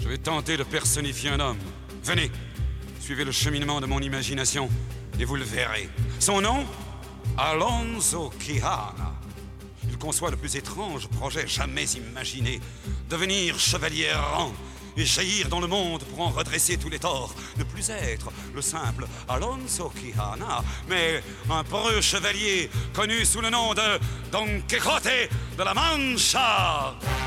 Je vais tenter de personnifier un homme. Venez, suivez le cheminement de mon imagination et vous le verrez. Son nom? Alonso Quijana. Il conçoit le plus étrange projet jamais imaginé. Devenir chevalier errant et jaillir dans le monde pour en redresser tous les torts. Ne plus être le simple Alonso Quijana, mais un preux chevalier connu sous le nom de Don Quixote de la Mancha.